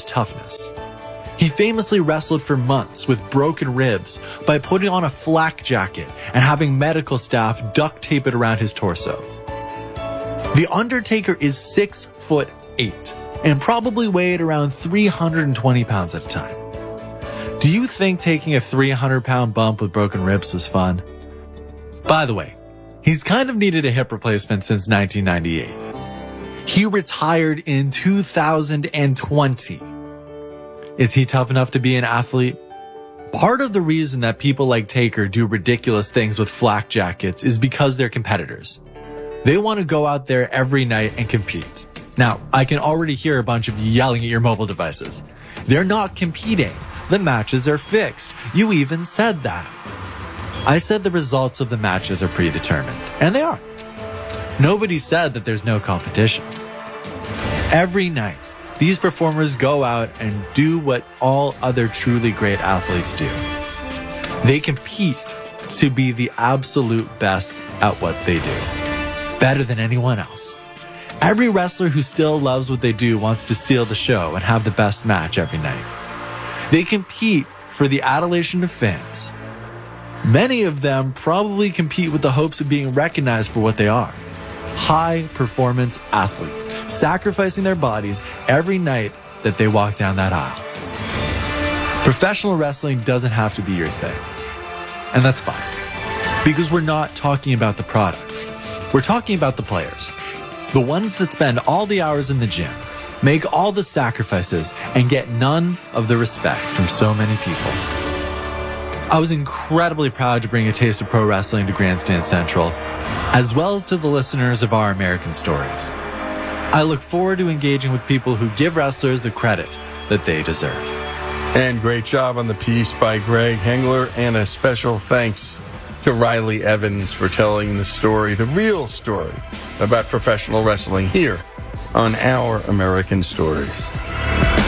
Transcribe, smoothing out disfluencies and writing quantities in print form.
his toughness. He famously wrestled for months with broken ribs by putting on a flak jacket and having medical staff duct tape it around his torso. The Undertaker is 6'8" and probably weighed around 320 pounds at a time. Do you think taking a 300-pound bump with broken ribs was fun? By the way, he's kind of needed a hip replacement since 1998. He retired in 2020. Is he tough enough to be an athlete? Part of the reason that people like Taker do ridiculous things with flak jackets is because they're competitors. They want to go out there every night and compete. Now, I can already hear a bunch of you yelling at your mobile devices. They're not competing. The matches are fixed. You even said that. I said the results of the matches are predetermined, and they are. Nobody said that there's no competition. Every night, these performers go out and do what all other truly great athletes do. They compete to be the absolute best at what they do. Better than anyone else. Every wrestler who still loves what they do wants to steal the show and have the best match every night. They compete for the adulation of fans. Many of them probably compete with the hopes of being recognized for what they are. High-performance athletes, sacrificing their bodies every night that they walk down that aisle. Professional wrestling doesn't have to be your thing. And that's fine. Because we're not talking about the product. We're talking about the players. The ones that spend all the hours in the gym, make all the sacrifices, and get none of the respect from so many people. I was incredibly proud to bring a taste of pro wrestling to Grandstand Central, as well as to the listeners of Our American Stories. I look forward to engaging with people who give wrestlers the credit that they deserve. And great job on the piece by Greg Hengler, and a special thanks to Riley Evans for telling the story, the real story, about professional wrestling here on Our American Stories.